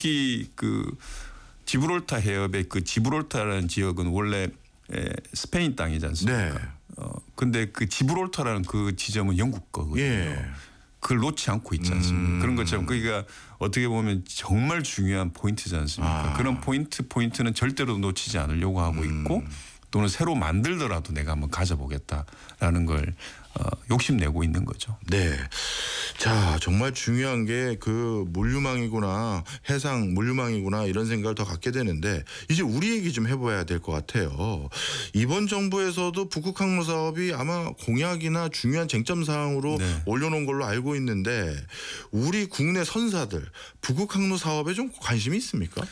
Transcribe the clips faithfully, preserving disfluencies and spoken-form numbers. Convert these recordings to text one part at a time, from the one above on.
특히 그 지브롤타 해협의 그 지브롤타라는 지역은 원래 스페인 땅이지 않습니까? 네. 어 근데 그 지브롤타라는 그 지점은 영국 거거든요. 예. 그걸 놓지 않고 있지 않습니까? 음. 그런 것처럼 거기가 어떻게 보면 정말 중요한 포인트지 않습니까? 아. 그런 포인트 포인트는 절대로 놓치지 않으려고 하고 있고 음. 또는 새로 만들더라도 내가 한번 가져보겠다라는 걸 어, 욕심내고 있는 거죠. 네. 자, 정말 중요한 게 그 물류망이구나, 해상 물류망이구나 이런 생각을 더 갖게 되는데 이제 우리 얘기 좀 해봐야 될 것 같아요. 이번 정부에서도 북극 항로 사업이 아마 공약이나 중요한 쟁점 사항으로 네. 올려놓은 걸로 알고 있는데 우리 국내 선사들 북극 항로 사업에 좀 관심이 있습니까?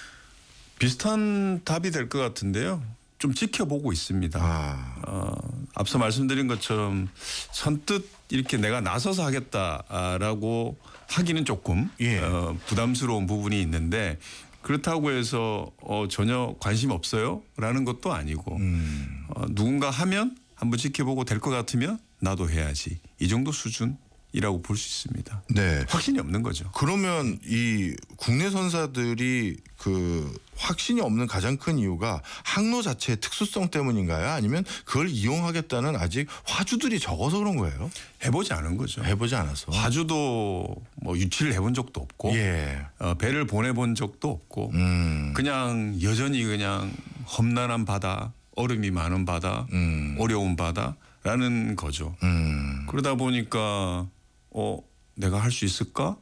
비슷한 답이 될 것 같은데요. 좀 지켜보고 있습니다. 아. 어, 앞서 말씀드린 것처럼 선뜻 이렇게 내가 나서서 하겠다라고 하기는 조금 예. 어, 부담스러운 부분이 있는데 그렇다고 해서 어, 전혀 관심 없어요라는 것도 아니고 음. 어, 누군가 하면 한번 지켜보고 될 것 같으면 나도 해야지 이 정도 수준이라고 볼 수 있습니다. 네. 확신이 없는 거죠. 그러면 이 국내 선사들이 그 확신이 없는 가장 큰 이유가 항로 자체의 특수성 때문인가요? 아니면 그걸 이용하겠다는 아직 화주들이 적어서 그런 거예요? 해보지 않은 거죠. 해보지 않아서. 화주도 뭐 유치를 해본 적도 없고 예. 어, 배를 보내본 적도 없고 음. 그냥 여전히 그냥 험난한 바다, 얼음이 많은 바다, 음. 어려운 바다라는 거죠. 음. 그러다 보니까 어 내가 할 수 있을까?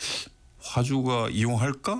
화주가 이용할까?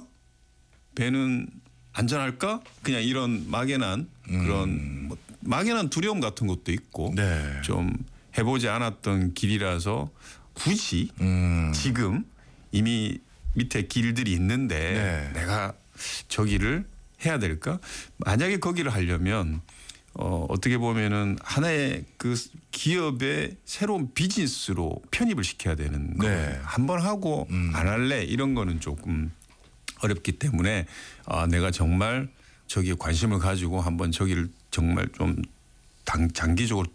배는 안전할까? 그냥 이런 막연한 그런 음. 뭐 막연한 두려움 같은 것도 있고 네. 좀 해보지 않았던 길이라서 굳이 음. 지금 이미 밑에 길들이 있는데 네. 내가 저기를 해야 될까? 만약에 거기를 하려면 어, 어떻게 보면은 하나의 그 기업의 새로운 비즈니스로 편입을 시켜야 되는 거예요. 네. 한번 하고 음. 안 할래 이런 거는 조금 어렵기 때문에 아, 내가 정말 저기에 관심을 가지고 한번 저기를 정말 좀 당, 장기적으로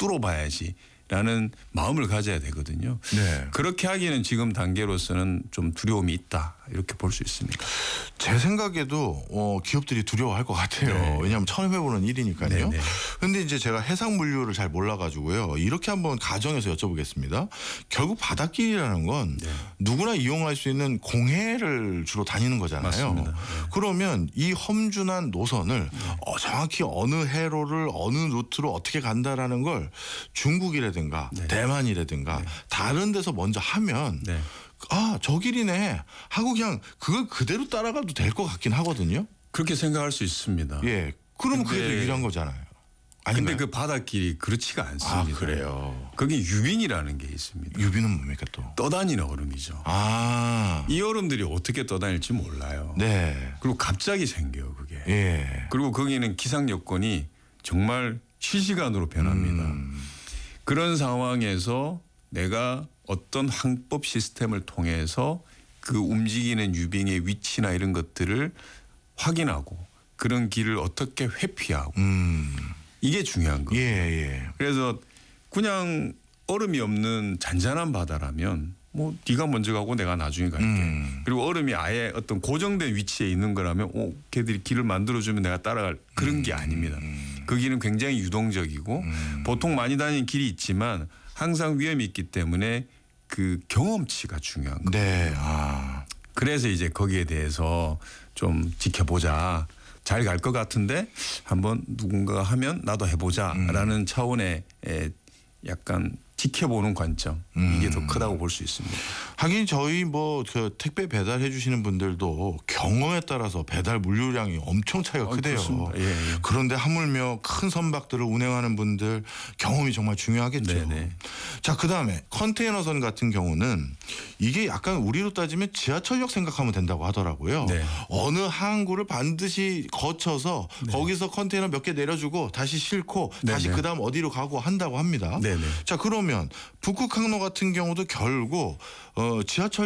뚫어봐야지라는 마음을 가져야 되거든요. 네. 그렇게 하기는 지금 단계로서는 좀 두려움이 있다 이렇게 볼 수 있습니다. 제 생각에도 어, 기업들이 두려워할 것 같아요. 네. 왜냐하면 처음 해보는 일이니까요. 네, 네. 그런데 이제 제가 해상 물류를 잘 몰라가지고요. 이렇게 한번 가정해서 여쭤보겠습니다. 결국 바닷길이라는 건 네. 누구나 이용할 수 있는 공해를 주로 다니는 거잖아요. 맞습니다. 네. 그러면 이 험준한 노선을 어, 정확히 어느 해로를 어느 루트로 어떻게 간다라는 걸 중국이라든가 네. 대만이라든가 네. 다른 데서 먼저 하면 네. 아, 저 길이네 하고 그냥 그걸 그대로 따라가도 될 것 같긴 하거든요. 그렇게 생각할 수 있습니다. 예. 그러면 근데- 그게 더 유리한 거잖아요. 근데 아닌가요? 그 바닷길이 그렇지가 아, 않습니다. 그래요. 거기 유빙이라는 게 있습니다. 유비는 뭡니까 또? 떠다니는 얼음이죠. 아. 이 얼음들이 어떻게 떠다닐지 몰라요. 네. 그리고 갑자기 생겨요, 그게. 예. 그리고 거기는 기상 여건이 정말 실시간으로 변합니다. 음. 그런 상황에서 내가 어떤 항법 시스템을 통해서 그 움직이는 유빙의 위치나 이런 것들을 확인하고 그런 길을 어떻게 회피하고 음. 이게 중요한 거예요. 예, 예. 그래서 그냥 얼음이 없는 잔잔한 바다라면 뭐 네가 먼저 가고 내가 나중에 갈게. 음. 그리고 얼음이 아예 어떤 고정된 위치에 있는 거라면 오, 걔들이 길을 만들어주면 내가 따라갈 그런 게 아닙니다. 그 길은 굉장히 유동적이고 음. 보통 많이 다니는 길이 있지만 항상 위험이 있기 때문에 그 경험치가 중요한 거예요. 네. 아. 그래서 이제 거기에 대해서 좀 지켜보자. 잘 갈 것 같은데 한번 누군가가 하면 나도 해보자라는 음. 차원의 에, 약간 지켜보는 관점 이게 더 크다고 볼 수 있습니다. 하긴 저희 뭐 그 택배 배달해 주시는 분들도 경험에 따라서 배달 물류량이 엄청 차이가 어, 크대요. 그렇습니다. 예, 예. 그런데 하물며 큰 선박들을 운행하는 분들 경험이 정말 중요하겠죠. 네네. 자, 그다음에 컨테이너선 같은 경우는 이게 약간 우리로 따지면 지하철역 생각하면 된다고 하더라고요. 네. 어느 항구를 반드시 거쳐서 거기서 컨테이너 몇 개 내려주고 다시 싣고 네네. 다시 그다음 어디로 가고 한다고 합니다. 네네. 자, 그러면 북극 항로 같은 경우도 결국 어,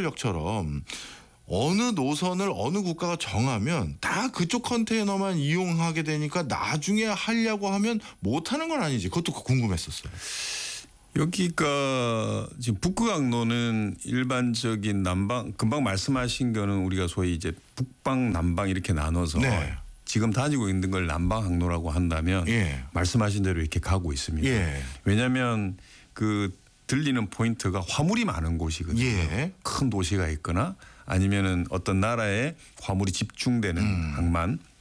지하철역처럼 어느 노선을 어느 국가가 정하면 다 그쪽 컨테이너만 이용하게 되니까 나중에 하려고 하면 못하는 건 아니지. 그것도 궁금했었어요. 여기가 지금 북극항로는 일반적인 남방 금방 말씀하신 거는 우리가 소위 이제 북방 남방 이렇게 나눠서 네. 지금 다니고 있는 걸 남방항로라고 한다면 예. 말씀하신 대로 이렇게 가고 있습니다. 예. 왜냐하면 그 들리는 포인트가 화물이 많은 곳이거든요. 예. 큰 도시가 있거나 아니면은 어떤 나라에 화물이 집중되는 음. 항만